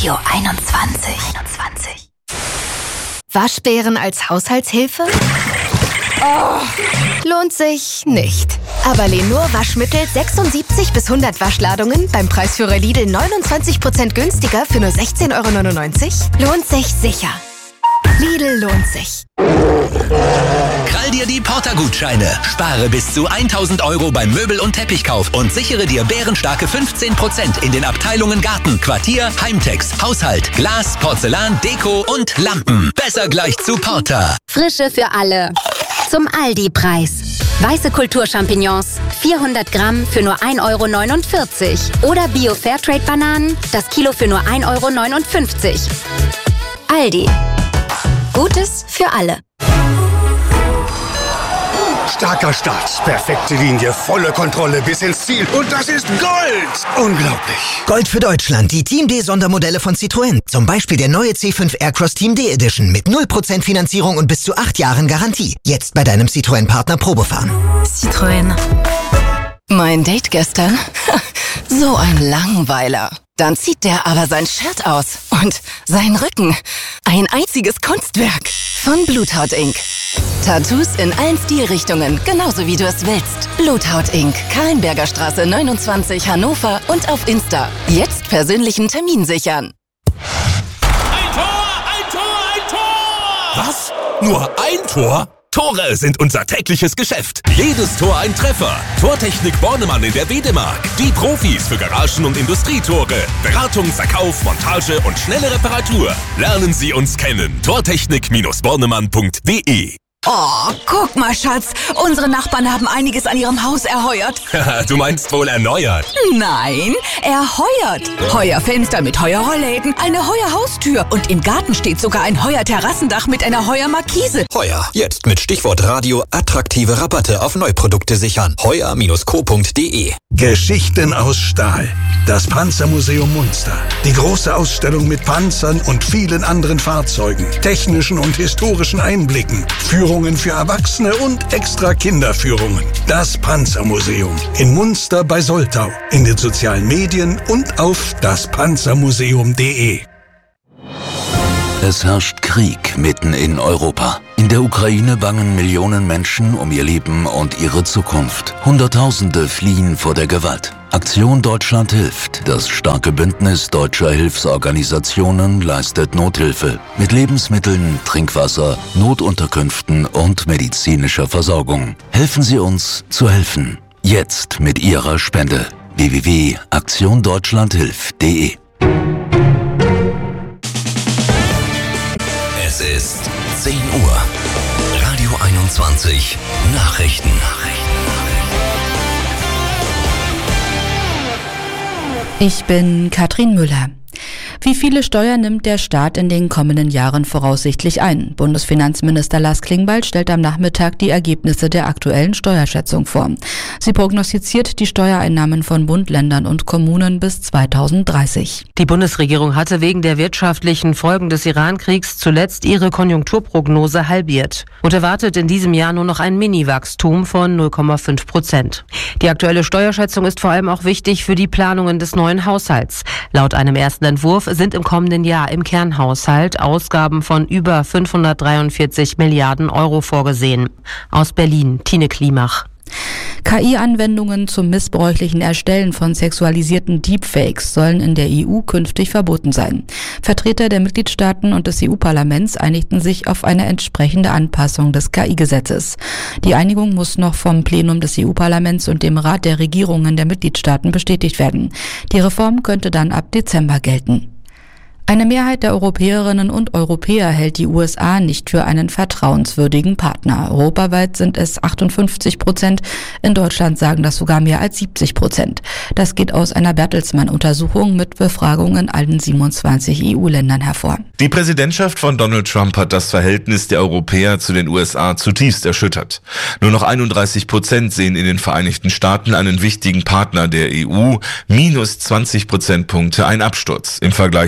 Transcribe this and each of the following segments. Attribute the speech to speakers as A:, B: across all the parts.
A: Radio 21. Waschbären als Haushaltshilfe? Oh, lohnt sich nicht. Aber Lenor Waschmittel 76 bis 100 Waschladungen beim Preisführer Lidl 29% günstiger für nur 16,99 € lohnt sich sicher. Lidl lohnt sich.
B: Krall dir die Porter-Gutscheine. Spare bis zu 1.000 € beim Möbel- und Teppichkauf und sichere dir bärenstarke 15% in den Abteilungen Garten, Quartier, Heimtex, Haushalt, Glas, Porzellan, Deko und Lampen. Besser gleich zu Porter.
C: Frische für alle. Zum Aldi-Preis. Weiße Kulturchampignons, 400 Gramm für nur 1,49 €. Oder Bio-Fairtrade-Bananen, das Kilo für nur 1,59 €. Aldi. Gutes für alle.
D: Starker Start, perfekte Linie, volle Kontrolle bis ins Ziel. Und das ist Gold! Unglaublich.
E: Gold für Deutschland, die Team D Sondermodelle von Citroën. Zum Beispiel der neue C5 Aircross Team D Edition mit 0% Finanzierung und bis zu 8 Jahren Garantie. Jetzt bei deinem Citroën-Partner Probefahren.
F: Citroën. Mein Date gestern? So ein Langweiler. Dann zieht der aber sein Shirt aus. Und sein Rücken. Ein einziges Kunstwerk. Von Bluthaut Inc. Tattoos in allen Stilrichtungen, genauso wie du es willst. Bluthaut Inc. Kahlenberger Straße 29, Hannover und auf Insta. Jetzt persönlichen Termin sichern.
G: Ein Tor! Ein Tor! Ein Tor! Was? Nur ein Tor? Tore sind unser tägliches Geschäft. Jedes Tor ein Treffer. Tortechnik Bornemann in der Wedemark. Die Profis für Garagen- und Industrietore. Beratung, Verkauf, Montage und schnelle Reparatur. Lernen Sie uns kennen. Tortechnik-bornemann.de.
H: Oh, guck mal, Schatz. Unsere Nachbarn haben einiges an ihrem Haus erheuert.
G: Du meinst wohl erneuert?
H: Nein, erheuert. Heuer-Fenster mit Heuer-Rollläden, eine Heuer-Haustür und im Garten steht sogar ein Heuer-Terrassendach mit einer Heuer-Markise.
I: Heuer. Jetzt mit Stichwort Radio attraktive Rabatte auf Neuprodukte sichern. heuer-co.de.
D: Geschichten aus Stahl. Das Panzermuseum Munster. Die große Ausstellung mit Panzern und vielen anderen Fahrzeugen, technischen und historischen Einblicken, Führungen für Erwachsene und extra Kinderführungen. Das Panzermuseum in Munster bei Soltau. In den sozialen Medien und auf daspanzermuseum.de.
J: Es herrscht Krieg mitten in Europa. In der Ukraine bangen Millionen Menschen um ihr Leben und ihre Zukunft. Hunderttausende fliehen vor der Gewalt. Aktion Deutschland hilft. Das starke Bündnis deutscher Hilfsorganisationen leistet Nothilfe mit Lebensmitteln, Trinkwasser, Notunterkünften und medizinischer Versorgung. Helfen Sie uns zu helfen. Jetzt mit Ihrer Spende. www.aktiondeutschlandhilft.de.
B: Es ist 10 Uhr. Radio 21 Nachrichten.
K: Ich bin Katrin Müller. Wie viele Steuern nimmt der Staat in den kommenden Jahren voraussichtlich ein? Bundesfinanzminister Lars Klingbeil stellt am Nachmittag die Ergebnisse der aktuellen Steuerschätzung vor. Sie prognostiziert die Steuereinnahmen von Bund, Ländern und Kommunen bis 2030.
L: Die Bundesregierung hatte wegen der wirtschaftlichen Folgen des Iran-Kriegs zuletzt ihre Konjunkturprognose halbiert und erwartet in diesem Jahr nur noch ein Mini-Wachstum von 0,5%. Die aktuelle Steuerschätzung ist vor allem auch wichtig für die Planungen des neuen Haushalts. Laut einem ersten Entwurf sind im kommenden Jahr im Kernhaushalt Ausgaben von über 543 Milliarden Euro vorgesehen. Aus Berlin, Tine Klimach.
K: KI-Anwendungen zum missbräuchlichen Erstellen von sexualisierten Deepfakes sollen in der EU künftig verboten sein. Vertreter der Mitgliedstaaten und des EU-Parlaments einigten sich auf eine entsprechende Anpassung des KI-Gesetzes. Die Einigung muss noch vom Plenum des EU-Parlaments und dem Rat der Regierungen der Mitgliedstaaten bestätigt werden. Die Reform könnte dann ab Dezember gelten. Eine Mehrheit der Europäerinnen und Europäer hält die USA nicht für einen vertrauenswürdigen Partner. Europaweit sind es 58%, in Deutschland sagen das sogar mehr als 70%. Das geht aus einer Bertelsmann-Untersuchung mit Befragung in allen 27 EU-Ländern hervor.
M: Die Präsidentschaft von Donald Trump hat das Verhältnis der Europäer zu den USA zutiefst erschüttert. Nur noch 31% sehen in den Vereinigten Staaten einen wichtigen Partner der EU, minus 20 Prozentpunkte ein Absturz im Vergleich zum September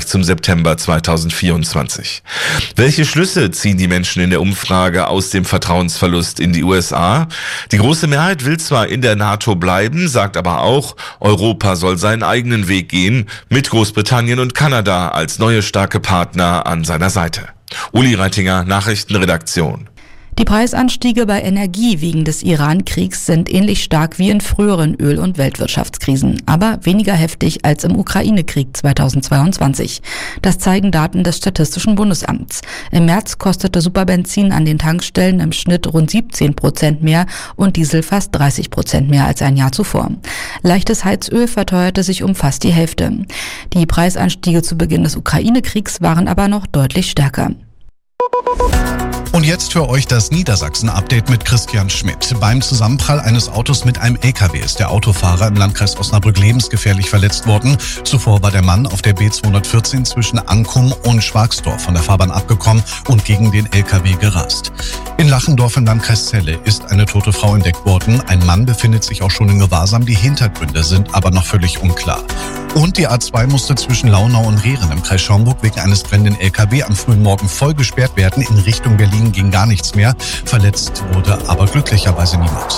M: September 2024. Welche Schlüsse ziehen die Menschen in der Umfrage aus dem Vertrauensverlust in die USA? Die große Mehrheit will zwar in der NATO bleiben, sagt aber auch, Europa soll seinen eigenen Weg gehen, mit Großbritannien und Kanada als neue starke Partner an seiner Seite. Uli Reitinger, Nachrichtenredaktion.
K: Die Preisanstiege bei Energie wegen des Iran-Kriegs sind ähnlich stark wie in früheren Öl- und Weltwirtschaftskrisen, aber weniger heftig als im Ukraine-Krieg 2022. Das zeigen Daten des Statistischen Bundesamts. Im März kostete Superbenzin an den Tankstellen im Schnitt rund 17% mehr und Diesel fast 30% mehr als ein Jahr zuvor. Leichtes Heizöl verteuerte sich um fast die Hälfte. Die Preisanstiege zu Beginn des Ukraine-Kriegs waren aber noch deutlich stärker.
N: Und jetzt für euch das Niedersachsen-Update mit Christian Schmidt. Beim Zusammenprall eines Autos mit einem LKW ist der Autofahrer im Landkreis Osnabrück lebensgefährlich verletzt worden. Zuvor war der Mann auf der B214 zwischen Ankum und Schwagsdorf von der Fahrbahn abgekommen und gegen den LKW gerast. In Lachendorf im Landkreis Celle ist eine tote Frau entdeckt worden. Ein Mann befindet sich auch schon in Gewahrsam. Die Hintergründe sind aber noch völlig unklar. Und die A2 musste zwischen Launau und Rehren im Kreis Schaumburg wegen eines brennenden LKW am frühen Morgen voll gesperrt werden. In Richtung Berlin ging gar nichts mehr. Verletzt wurde aber glücklicherweise niemand.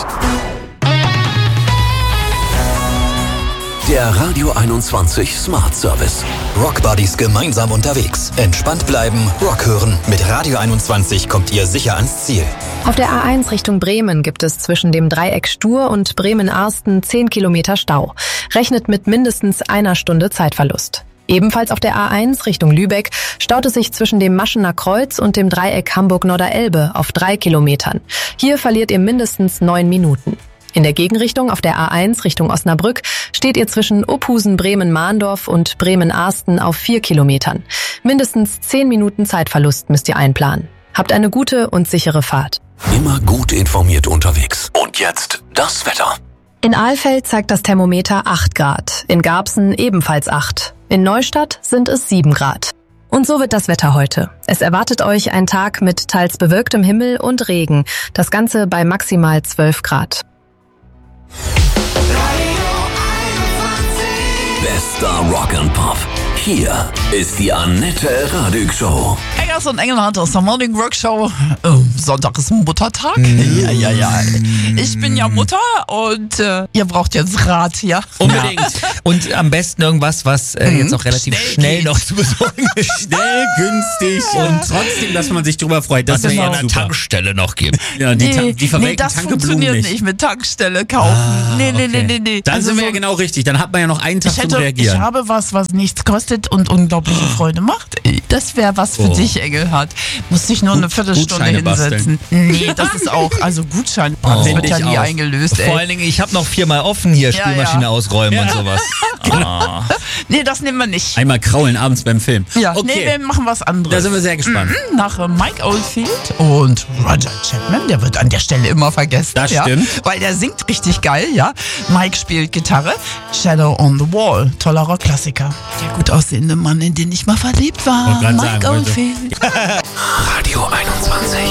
I: Der Radio 21 Smart Service. Rock Buddies gemeinsam unterwegs. Entspannt bleiben, Rock hören. Mit Radio 21 kommt ihr sicher ans Ziel.
O: Auf der A1 Richtung Bremen gibt es zwischen dem Dreieck Stur und Bremen-Arsten 10 Kilometer Stau. Rechnet mit mindestens einer Stunde Zeitverlust. Ebenfalls auf der A1 Richtung Lübeck staut es sich zwischen dem Maschener Kreuz und dem Dreieck Hamburg-Norderelbe auf 3 Kilometern. Hier verliert ihr mindestens 9 Minuten. In der Gegenrichtung auf der A1 Richtung Osnabrück steht ihr zwischen Ophusen, Bremen-Mahndorf und Bremen-Arsten auf 4 Kilometern. Mindestens 10 Minuten Zeitverlust müsst ihr einplanen. Habt eine gute und sichere Fahrt.
I: Immer gut informiert unterwegs. Und jetzt das Wetter.
O: In Alfeld zeigt das Thermometer 8 Grad, in Garbsen ebenfalls 8. In Neustadt sind es 7 Grad. Und so wird das Wetter heute. Es erwartet euch ein Tag mit teils bewölktem Himmel und Regen. Das Ganze bei maximal 12 Grad.
I: Bester Rock and Pop. Hier ist die Annette Radig Show.
P: Engels und Engelhardt aus der Morning Rock Show. Sonntag ist Muttertag. Ja. Ich bin ja Mutter und ihr braucht jetzt Rat, ja?
Q: Unbedingt. Und am besten irgendwas, was jetzt auch relativ schnell noch zu besorgen ist. Schnell, günstig und trotzdem, dass man sich drüber freut, dass es an der Tankstelle noch gibt. Ja, die verwelken
P: das
Q: Tanke
P: funktioniert
Q: Blumen
P: nicht mit Tankstelle kaufen. Nee.
Q: Dann sind wir ja genau richtig. Dann hat man ja noch einen Tag zum Reagieren.
P: Ich habe was nichts kostet und unglaubliche Freude macht. Das wäre was für dich, Engelhardt. Muss ich nur eine Viertelstunde hinsetzen. Nee, das ist auch, also Gutschein. Das wird ja nie eingelöst.
Q: Vor allen Dingen, ich habe noch 4-mal offen hier, Spülmaschine ausräumen und sowas.
P: Nee, das nehmen wir nicht.
Q: Einmal kraulen abends beim Film.
P: Ja, okay. Nee, wir machen was anderes.
Q: Da sind wir sehr gespannt.
P: Nach Mike Oldfield und Roger Chapman, der wird an der Stelle immer vergessen.
Q: Das stimmt.
P: Weil der singt richtig geil, ja. Mike spielt Gitarre. Shadow on the Wall, toller Rockklassiker. Der gut aussehende Mann, in den ich mal verliebt war. Mike Oldfield.
I: Radio 21.